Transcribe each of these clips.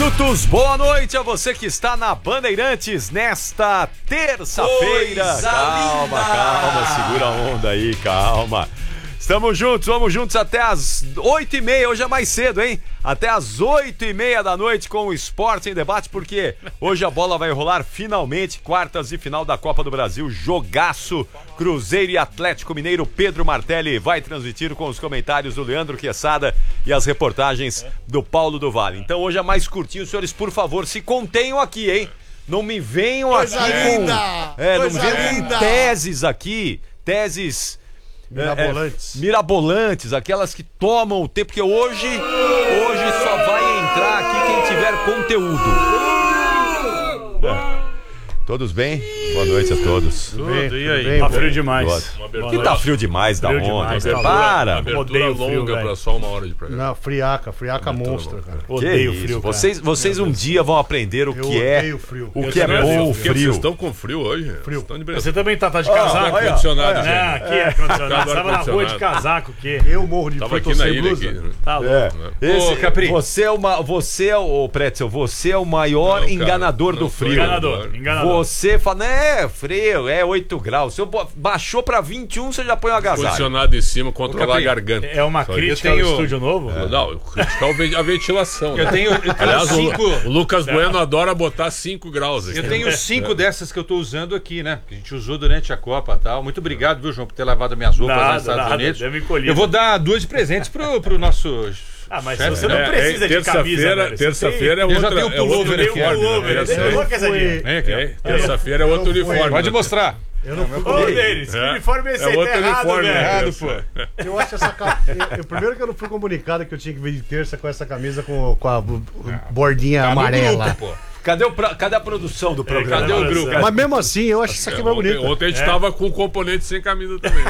minutos, boa noite a você que está na Bandeirantes nesta terça-feira. Calma, segura a onda aí, calma. Estamos juntos, vamos juntos até as 8h30, hoje é mais cedo, hein? Até as 8h30 da noite com o Esporte em Debate, porque hoje a bola vai rolar finalmente, quartas de final da Copa do Brasil, jogaço, Cruzeiro e Atlético Mineiro. Pedro Martelli vai transmitir com os comentários do Leandro Quesada e as reportagens do Paulo do Vale. Então hoje é mais curtinho, senhores, por favor, se contenham aqui, hein? Não me venham aqui com teses aqui, teses... mirabolantes, aquelas que tomam o tempo, porque hoje só vai entrar aqui quem tiver conteúdo. Todos bem? Boa noite a todos. Tudo bem, e aí? Tá frio demais. Que tá frio demais da onda? Para! Abertura longa pra só uma hora de programa. Não, friaca monstro, cara. Odeio frio, cara. Vocês um dia vão aprender o que é frio. O que é bom o frio. Vocês estão com frio hoje? Frio. Você também tá de casaco? Ar-condicionado, Aqui é ar-condicionado. Tava na rua de casaco, o quê? Eu morro de frio, tô sem blusa. Tá louco. Ô, Capri, você é o Pretzel, você é o maior enganador do frio. Enganador. Você fala, frio, 8 graus. Se eu baixou pra 21, você já põe o agasalho. Condicionado em cima, controlar a garganta. É uma crítica ao estúdio novo? Não, criticar a ventilação. Eu tenho Aliás, cinco... o Lucas Bueno adora botar 5 graus aqui. Eu tenho 5 dessas que eu tô usando aqui, né? Que a gente usou durante a Copa e tal. Muito obrigado, viu, João, por ter lavado minhas roupas lá nos Estados Unidos. Eu vou dar 2 presentes pro nosso... mas chefe, você não precisa de camisa, terça-feira é outra. Eu já tenho o pullover aqui. Terça-feira é outro uniforme. Pode mostrar. Eu não fui deles. Que uniforme é esse aí? Outro uniforme errado, pô. Eu acho essa camisa. Primeiro que eu não fui comunicado que eu tinha que vir de terça com essa camisa com a bordinha amarela. Cadê a produção do programa? Cadê o grupo? Mas mesmo assim, eu acho isso aqui mais bonito. Ontem a gente tava com o componente sem camisa também.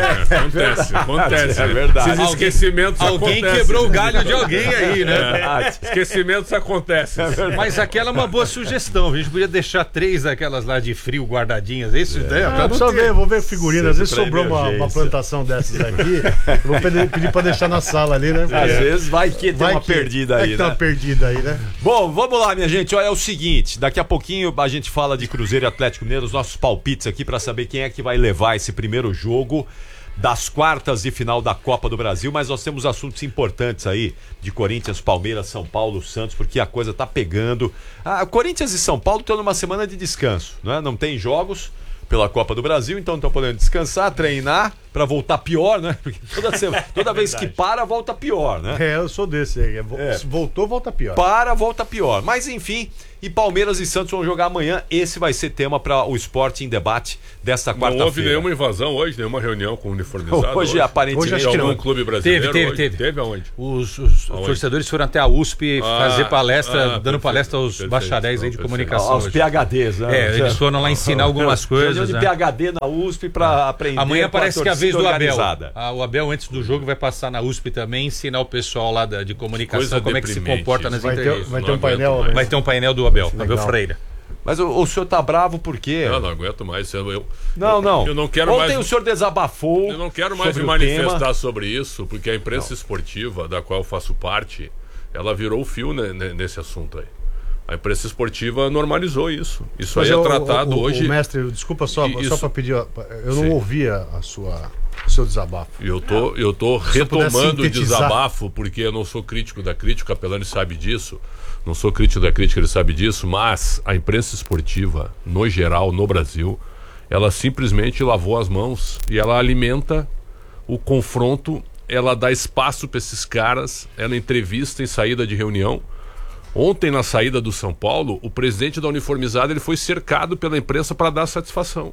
Acontece. É verdade. Esses esquecimentos Alguém acontecem. quebrou o galho de alguém aí, né? Esquecimentos acontecem. Mas aquela é uma boa sugestão. A gente podia deixar 3 daquelas lá de frio guardadinhas. Isso vou ver figurino. Às vezes sobrou uma plantação dessas aqui. Vou pedir pra deixar na sala ali, né? Às vezes vai que tem uma perdida aí, né? Uma perdida aí, né? Bom, vamos lá, minha gente. Olha, é o seguinte, daqui a pouquinho a gente fala de Cruzeiro e Atlético Mineiro, os nossos palpites aqui pra saber quem é que vai levar esse primeiro jogo das quartas de final da Copa do Brasil, mas nós temos assuntos importantes aí de Corinthians, Palmeiras, São Paulo, Santos, porque a coisa tá pegando. Corinthians e São Paulo estão numa semana de descanso, né? Não tem jogos pela Copa do Brasil, então estão podendo descansar, treinar pra voltar pior, né? Porque toda vez que para, volta pior, né? Eu sou desse aí. Se voltou, volta pior. Volta pior. Mas enfim, e Palmeiras e Santos vão jogar amanhã. Esse vai ser tema para o Esporte em Debate desta quarta-feira. Não houve nenhuma invasão hoje, nenhuma reunião com uniformizado? Hoje aparentemente acho que algum clube brasileiro? Teve aonde? Os torcedores foram até a USP fazer palestra, dando palestra aos bacharéis aí de comunicação. Aos PhDs, né? Eles foram lá ensinar algumas coisas. De PhD na USP para aprender. Amanhã parece que é a vez do organizada. Abel. O Abel, antes do jogo, vai passar na USP também, ensinar o pessoal lá de comunicação como é que se comporta nas entrevistas. Vai ter um painel. Vai ter um painel do Abel, Abel Freire. Mas o senhor tá bravo por quê? Não aguento mais. Eu não quero Ontem mais. o senhor desabafou. Eu não quero mais me manifestar sobre isso, porque a imprensa esportiva, da qual eu faço parte, ela virou o fio nesse assunto aí. A imprensa esportiva normalizou isso. Isso aí é tratado hoje. Mestre, desculpa só para pedir. Eu não ouvia o seu desabafo. Eu tô retomando o desabafo, porque eu não sou crítico da crítica, o Capelani sabe disso. Não sou crítico da crítica, ele sabe disso, mas a imprensa esportiva, no geral, no Brasil, ela simplesmente lavou as mãos e ela alimenta o confronto, ela dá espaço para esses caras, ela entrevista em saída de reunião. Ontem, na saída do São Paulo, o presidente da uniformizada ele foi cercado pela imprensa para dar satisfação.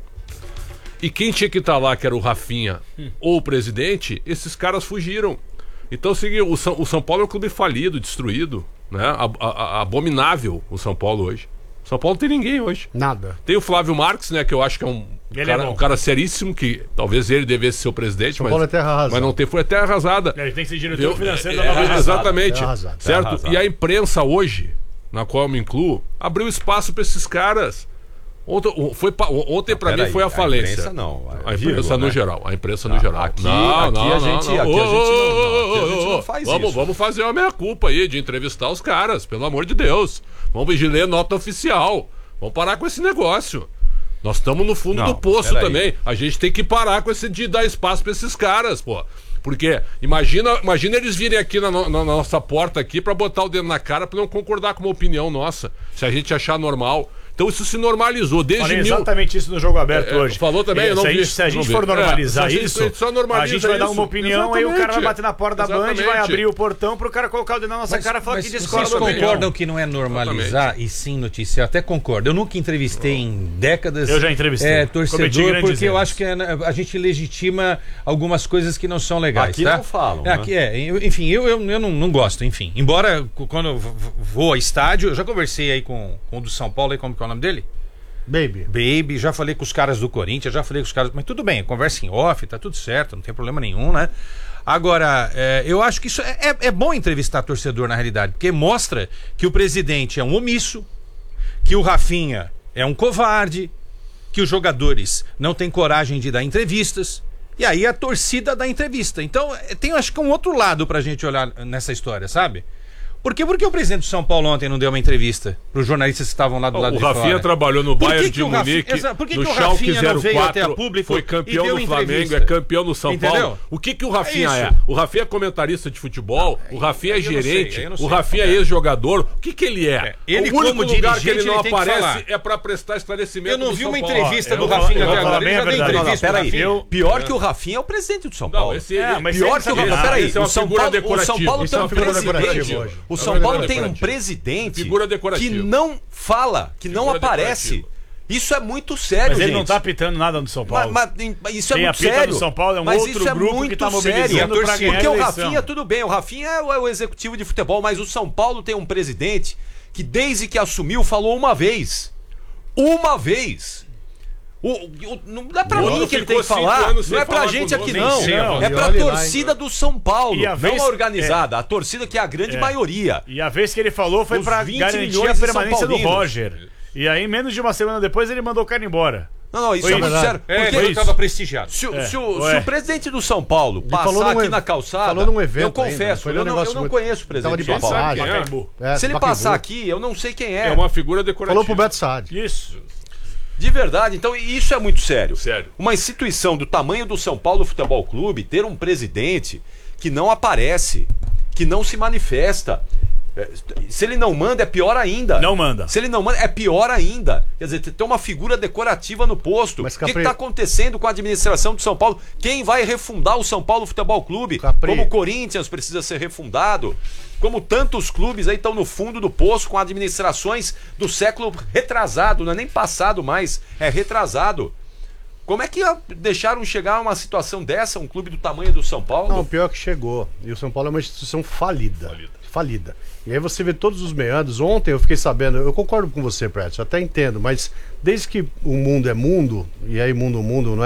E quem tinha que estar lá, que era o Rafinha ou o presidente, esses caras fugiram. Então, o São Paulo é um clube falido, destruído, né? Abominável o São Paulo hoje. São Paulo não tem ninguém hoje. Nada. Tem o Flávio Marques, né? Que eu acho que é um cara seríssimo, que talvez ele devesse ser o presidente, São Paulo é terra arrasada. Mas não tem, foi terra arrasada. Ele tem que ser diretor financeiro da Nova Arrasada. Exatamente. Arrasada. Certo? E a imprensa hoje, na qual eu me incluo, abriu espaço para esses caras. Ontem pra mim foi a falência. A imprensa não. A imprensa no geral. A imprensa no geral. Aqui a gente não faz isso. Vamos fazer a meia-culpa aí de entrevistar os caras, pelo amor de Deus. Vamos vigiar nota oficial. Vamos parar com esse negócio. Nós estamos no fundo do poço também. A gente tem que parar com esse de dar espaço pra esses caras, pô. Porque imagina eles virem aqui na nossa porta aqui pra botar o dedo na cara pra não concordar com uma opinião nossa. Se a gente achar normal. Então isso se normalizou desde Falei exatamente isso no Jogo Aberto hoje. Falou também, eu não vi. Se a gente for normalizar isso, a gente vai dar uma opinião, aí o cara vai bater na porta da Band, vai abrir o portão pro cara colocar o dedo na nossa cara e falar que discorda. Vocês concordam que não é normalizar e sim noticiar? Eu até concordo. Eu nunca entrevistei em décadas. Eu já entrevistei. Torcedor, porque eu acho que a gente legitima algumas coisas que não são legais. Aqui tá? não falam. Enfim, eu não gosto, enfim. Embora quando eu vou a estádio, eu já conversei aí com o do São Paulo, aí como que é o nome dele? Baby, já falei com os caras do Corinthians, já falei com os caras, mas tudo bem, conversa em off, tá tudo certo, não tem problema nenhum, né? Agora, eu acho que isso é bom entrevistar torcedor na realidade, porque mostra que o presidente é um omisso, que o Rafinha é um covarde, que os jogadores não têm coragem de dar entrevistas, e aí a torcida dá entrevista. Então, tem acho que um outro lado pra gente olhar nessa história, sabe? Por que o presidente do São Paulo ontem não deu uma entrevista para os jornalistas que estavam lá do lado de fora? O Rafinha trabalhou no Bayern de Munique, no Schalke 04, foi campeão no Flamengo, é campeão no São Paulo. O que o Rafinha é? O Rafinha é comentarista de futebol, o Rafinha é gerente, o Rafinha é ex-jogador. O que ele é? Ele, o único como lugar que ele dirigente, não ele tem que aparece falar. é para prestar esclarecimento. Eu não vi uma Paulo. entrevista do Rafinha até agora. Ele já deu entrevista. Peraí, pior que o Rafinha é o presidente do São Paulo. Pior que o Rafinha. Peraí, o São Paulo tem um presidente. O São Paulo tem um presidente que não fala, que não aparece. Isso é muito sério, mas ele gente. não tá apitando nada no São Paulo. Mas isso é Quem muito apita sério. no São Paulo é um outro grupo que tá mobilizando pra ganhar porque a o eleição. Rafinha, tudo bem, o Rafinha é o executivo de futebol, mas o São Paulo tem um presidente que desde que assumiu falou uma vez. Uma vez. Não é pra mim que ele tem que falar, não é pra gente aqui não, é pra torcida do São Paulo, não a organizada, a torcida que é a grande maioria. E a vez que ele falou foi pra garantir a permanência do Roger. E aí, menos de uma semana depois, ele mandou o cara embora. Não, isso é muito sério. Porque ele estava prestigiado. Se o presidente do São Paulo passar aqui na calçada, eu confesso, eu não conheço o presidente do São Paulo. Se ele passar aqui, eu não sei quem é. É uma figura decorativa. Falou pro Beto Saad. Isso. De verdade, então isso é muito sério. Sério. Uma instituição do tamanho do São Paulo Futebol Clube ter um presidente que não aparece, que não se manifesta. Se ele não manda, é pior ainda. Não manda. Se ele não manda, é pior ainda. Quer dizer, tem uma figura decorativa no posto. O que está acontecendo com a administração do São Paulo? Quem vai refundar o São Paulo Futebol Clube? Como o Corinthians precisa ser refundado. Como tantos clubes aí estão no fundo do poço com administrações do século retrasado, não é nem passado mais, é retrasado. Como é que deixaram chegar a uma situação dessa, um clube do tamanho do São Paulo? Não, pior que chegou. E o São Paulo é uma instituição falida. E aí você vê todos os meandros. Ontem eu fiquei sabendo, eu concordo com você, Prédio, eu até entendo, mas desde que o mundo é mundo, e aí mundo não é